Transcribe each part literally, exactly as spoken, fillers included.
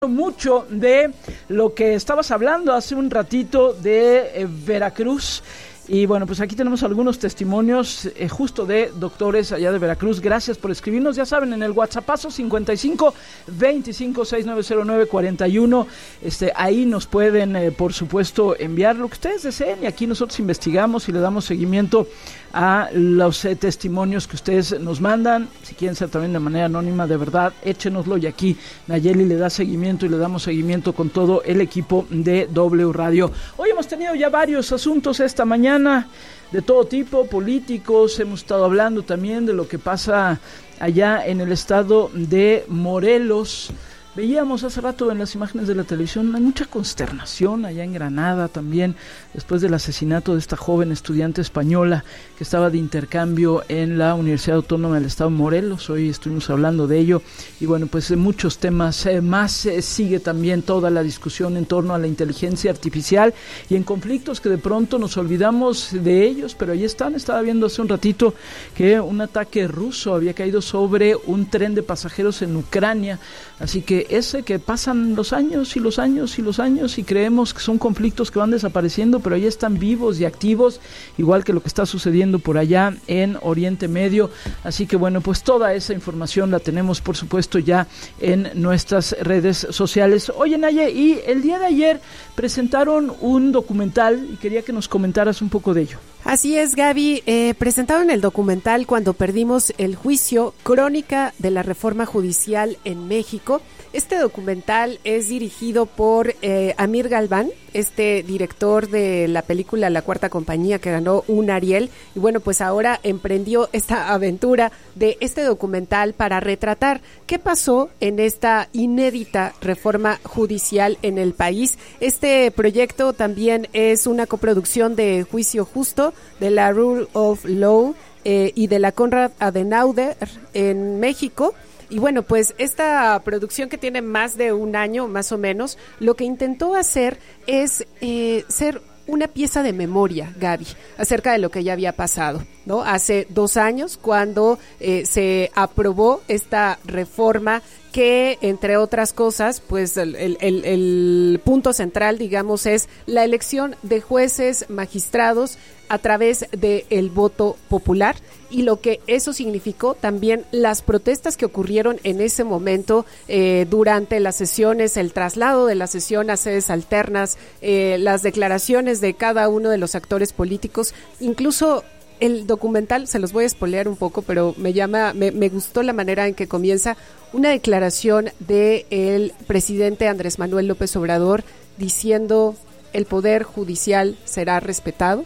Mucho de lo que estabas hablando hace un ratito de eh, Veracruz. Y bueno, pues aquí tenemos algunos testimonios eh, justo de doctores allá de Veracruz. Gracias por escribirnos, ya saben, en el WhatsAppazo cincuenta y cinco, veinticinco, sesenta y nueve cero nueve, cuarenta y uno. Este, ahí nos pueden, eh, por supuesto, enviar lo que ustedes deseen y aquí nosotros investigamos y le damos seguimiento a los eh, testimonios que ustedes nos mandan. Si quieren ser también de manera anónima, de verdad, échenoslo y aquí Nayeli le da seguimiento y le damos seguimiento con todo el equipo de W Radio. Hoy hemos tenido ya varios asuntos esta mañana de todo tipo, políticos, hemos estado hablando también de lo que pasa allá en el estado de Morelos. Veíamos hace rato en las imágenes de la televisión, hay mucha consternación allá en Granada también, después del asesinato de esta joven estudiante española que estaba de intercambio en la Universidad Autónoma del Estado de Morelos. Hoy estuvimos hablando de ello y bueno, pues muchos temas eh, más. Eh, sigue también toda la discusión en torno a la inteligencia artificial y en conflictos que de pronto nos olvidamos de ellos, pero ahí están. Estaba viendo hace un ratito que un ataque ruso había caído sobre un tren de pasajeros en Ucrania, así que ese que pasan los años y los años y los años y creemos que son conflictos que van desapareciendo, pero ahí están vivos y activos, igual que lo que está sucediendo por allá en Oriente Medio. Así que bueno, pues toda esa información la tenemos, por supuesto, ya en nuestras redes sociales. Oye, Naye, y el día de ayer presentaron un documental y quería que nos comentaras un poco de ello. Así es, Gaby, eh, presentaron el documental Cuando perdimos el juicio, crónica de la reforma judicial en México. Este documental es dirigido por eh, Amir Galván, este director de la película La Cuarta Compañía que ganó un Ariel, y bueno, pues ahora emprendió esta aventura de este documental para retratar qué pasó en esta inédita reforma judicial en el país. Este proyecto también es una coproducción de Juicio Justo, de la Rule of Law eh, y de la Konrad Adenauer en México. Y bueno, pues esta producción que tiene más de un año, más o menos, lo que intentó hacer es eh, ser una pieza de memoria, Gaby, acerca de lo que ya había pasado, ¿no? Hace dos años, cuando eh, se aprobó esta reforma que, entre otras cosas, pues el, el, el, el punto central, digamos, es la elección de jueces, magistrados a través del voto popular, y lo que eso significó también las protestas que ocurrieron en ese momento eh, durante las sesiones, el traslado de la sesión a sedes alternas, eh, las declaraciones de cada uno de los actores políticos, incluso el documental, se los voy a spoilear un poco, pero me llama, me, me gustó la manera en que comienza una declaración de el presidente Andrés Manuel López Obrador diciendo: el poder judicial será respetado.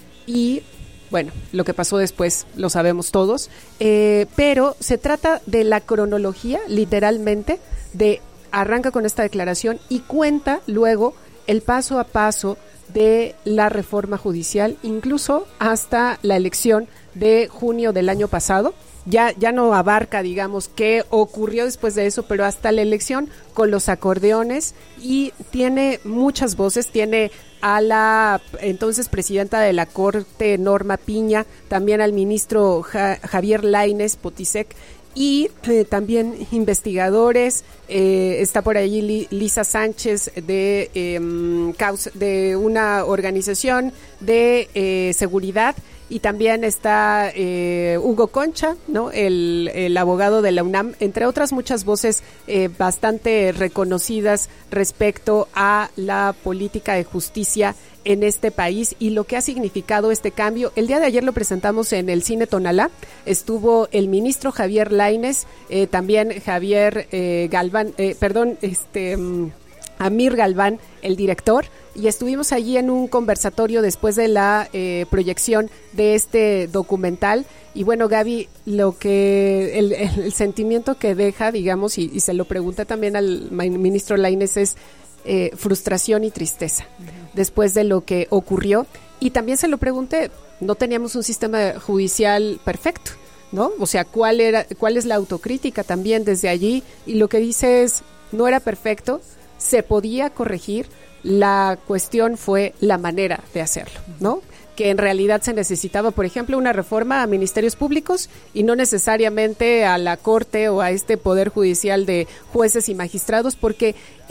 Y bueno, lo que pasó después lo sabemos todos, eh, pero se trata de la cronología, literalmente, de arranca con esta declaración y cuenta luego el paso a paso de la reforma judicial, incluso hasta la elección de junio del año pasado. Ya, ya no abarca, digamos, qué ocurrió después de eso, pero hasta la elección con los acordeones, y tiene muchas voces. Tiene a la entonces presidenta de la Corte, Norma Piña, también al ministro ja, Javier Lainez Potisek, y eh, también investigadores. Eh, está por allí Li, Lisa Sánchez de, eh, causa, de una organización de eh, seguridad. Y también está eh, Hugo Concha, ¿no? El, el abogado de la UNAM, entre otras muchas voces eh, bastante reconocidas respecto a la política de justicia en este país y lo que ha significado este cambio. El día de ayer lo presentamos en el Cine Tonalá. Estuvo el ministro Javier Lainez, eh, también Javier eh, Galván, eh, perdón, este... Um, Amir Galván, el director, y estuvimos allí en un conversatorio después de la eh, proyección de este documental. Y bueno, Gaby, lo que el, el sentimiento que deja, digamos, y, y se lo pregunta también al ministro Lainez, es eh, frustración y tristeza uh-huh. después de lo que ocurrió. Y también se lo pregunté, no teníamos un sistema judicial perfecto, ¿no? O sea, ¿cuál era, cuál es la autocrítica también desde allí? Y lo que dice es, no era perfecto, se podía corregir, la cuestión fue la manera de hacerlo, ¿no? que en realidad se necesitaba, por ejemplo, una reforma a ministerios públicos y no necesariamente a la Corte o a este poder judicial de jueces y magistrados, porque